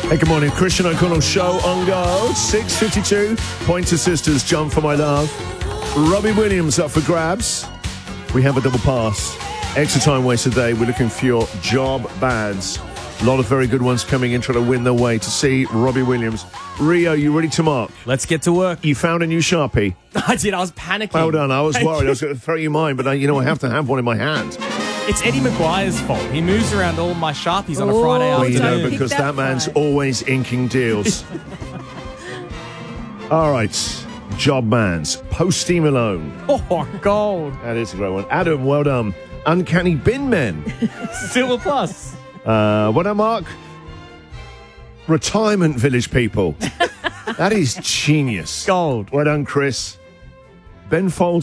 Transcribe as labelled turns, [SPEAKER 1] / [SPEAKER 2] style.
[SPEAKER 1] Hey, good morning. Christian O'Connell show on go. 6:52. Pointer Sisters, Jump for My Love. Robbie Williams up for grabs. We have a double pass. Extra time waste today. We're looking for your job bands. A lot of very good ones coming in trying to win their way to see Robbie Williams. Rio, you ready to mark?
[SPEAKER 2] Let's get to work.
[SPEAKER 1] You found a new Sharpie.
[SPEAKER 2] I did. I was panicking.
[SPEAKER 1] Well done. I was worried. I was going to throw you mine, but I have to have one in my hand.
[SPEAKER 2] It's Eddie McGuire's fault. He moves around all my Sharpies on a Friday
[SPEAKER 1] Well, you
[SPEAKER 2] afternoon.
[SPEAKER 1] know, because that man's always inking deals. All right. Job bands. Posty Malone.
[SPEAKER 2] Oh, gold.
[SPEAKER 1] That is a great one. Adam, well done. Uncanny Bin Men.
[SPEAKER 2] Silver plus.
[SPEAKER 1] Well done, Mark. Retirement Village People. That is genius.
[SPEAKER 2] Gold.
[SPEAKER 1] Well done, Chris. Ben Folds.